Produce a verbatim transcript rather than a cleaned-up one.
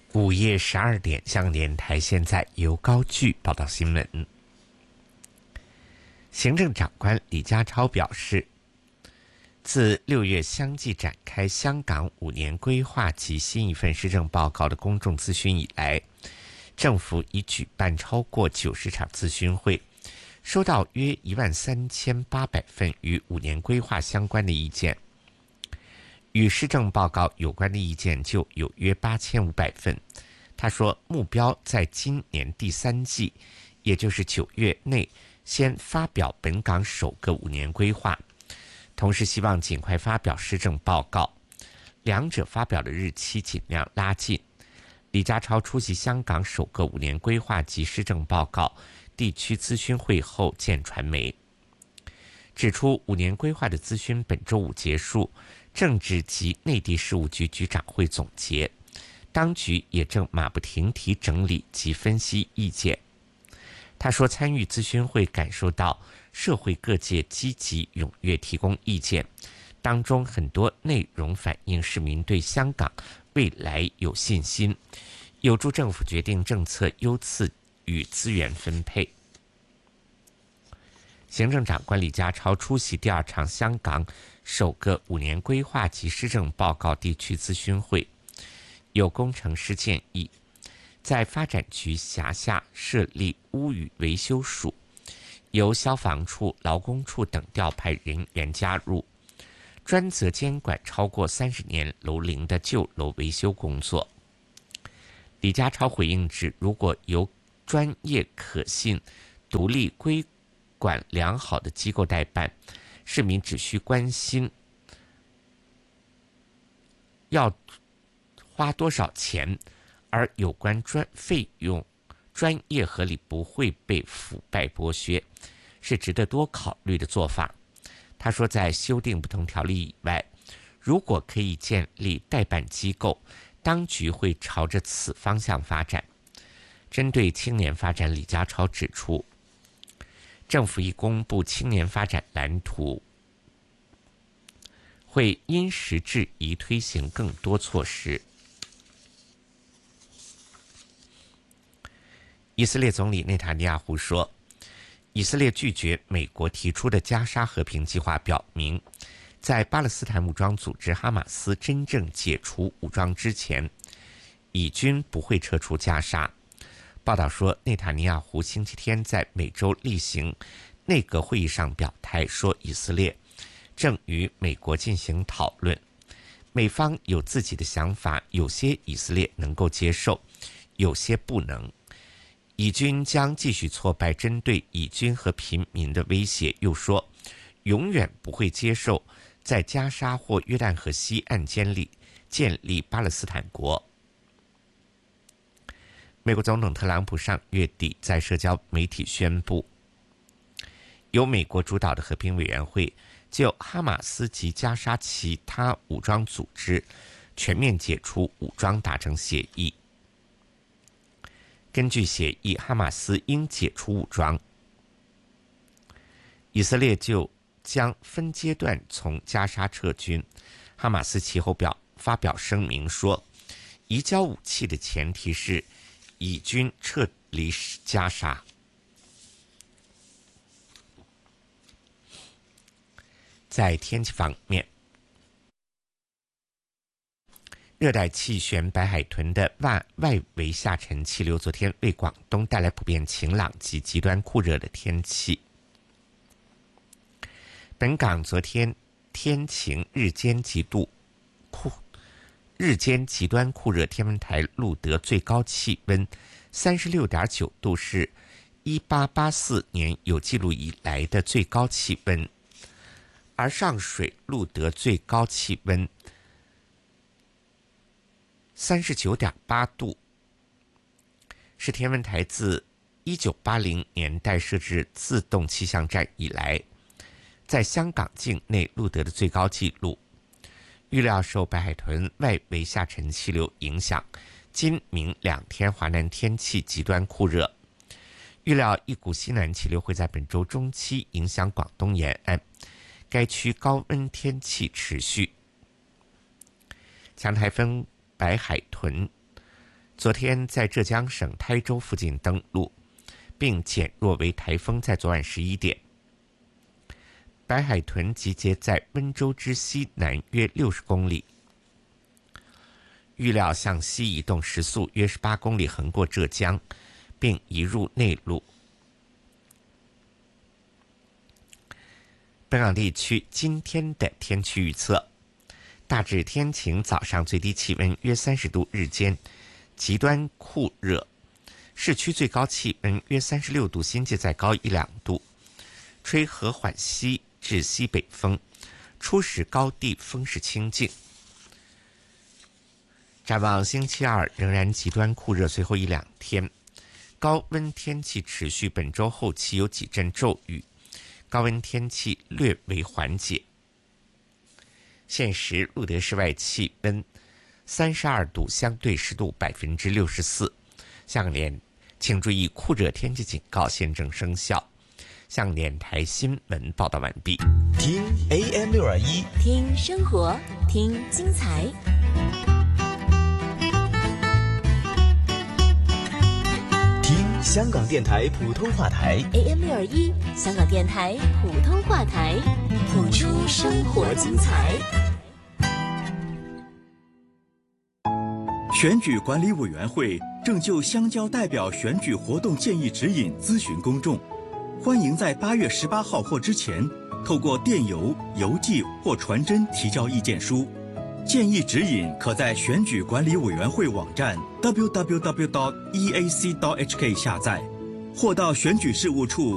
午夜十二点，香港电台现在由高炬报道新闻。行政长官李家超表示，自六月相继展开香港五年规划及新一份施政报告的公众咨询以来，政府已举办超过九十场咨询会，收到约一万三千八百份与五年规划相关的意见。与施政报告有关的意见就有约八千五百份。他说，目标在今年第三季，也就是九月内，先发表本港首个五年规划，同时希望尽快发表施政报告，两者发表的日期尽量拉近。李家超出席香港首个五年规划及施政报告地区咨询会后见传媒，指出五年规划的咨询本周五结束，政治及内地事务局局长会总结，当局也正马不停蹄整理及分析意见。他说，参与咨询会感受到社会各界积极踊跃提供意见，当中很多内容反映市民对香港未来有信心，有助政府决定政策优次与资源分配。行政长官李家超出席第二场香港首个五年规划及施政报告地区咨询会，有工程师建议在发展局辖下设立屋宇维修署，由消防处、劳工处等调派人员加入，专责监管超过三十年楼龄的旧楼维修工作。李家超回应指，如果由专业可信、独立规管良好的机构代办，市民只需关心要花多少钱，而有关专费用专业合理，不会被腐败剥削，是值得多考虑的做法。他说，在修订不同条例以外，如果可以建立代办机构，当局会朝着此方向发展。针对青年发展，李家超指出，政府已公布青年发展蓝图，会因时制宜推行更多措施。以色列总理内塔尼亚胡说，以色列拒绝美国提出的加沙和平计划，表明在巴勒斯坦武装组织哈马斯真正解除武装之前，以军不会撤出加沙。报道说，内塔尼亚胡星期天在每周例行内阁会议上表态说，以色列正与美国进行讨论，美方有自己的想法，有些以色列能够接受，有些不能。以军将继续挫败针对以军和平民的威胁，又说永远不会接受在加沙或约旦河西岸建立建立巴勒斯坦国。美国总统特朗普上月底在社交媒体宣布，由美国主导的和平委员会就哈马斯及加沙其他武装组织全面解除武装达成协议。根据协议，哈马斯应解除武装，以色列就将分阶段从加沙撤军。哈马斯其后表发表声明说，移交武器的前提是以军撤离加沙。在天气方面，热带气旋白海豚的外外围下沉气流昨天为广东带来普遍晴朗及极端酷热的天气。本港昨天天晴，日间极度酷日间极端酷热，天文台录得最高气温 三十六点九 度，是一八八四年有记录以来的最高气温。而上水录得最高气温 三十九点八 度，是天文台自一九八零年代设置自动气象站以来在香港境内录得的最高纪录。预料受白海豚外围下沉气流影响，今明两天华南天气极端酷热。预料一股西南气流会在本周中期影响广东沿岸，该区高温天气持续。强台风白海豚昨天在浙江省台州附近登陆，并减弱为台风。在昨晚十一点，白海豚集结在温州之西南约六十公里，预料向西移动，时速约十八公里，横过浙江，并移入内陆。本港地区今天的天气预测：大致天晴，早上最低气温约三十度，日间极端酷热，市区最高气温约三十六度，新界再高一两度，吹和缓西至西北风，初时高地风势清劲。展望星期二仍然极端酷热，随后一两天高温天气持续，本周后期有几阵骤雨，高温天气略为缓解。现时录得室外气温三十二度，相对湿度百分之六十四。香联，请注意酷热天气警告现正生效。香联台新闻报道完毕。 听 A M 六二一， 听生活，听精彩。 听香港电台普通话台 A M 六二一，香港电台普通话台，谱出生活精彩。 选举管理委员会正就乡郊代表选举活动建议指引咨询公众，欢迎在八月十八号或之前透过电邮、邮寄或传真提交意见书。建议指引可在选举管理委员会网站 double u double u double u 点 e a c 点 h k 下载，或到选举事务处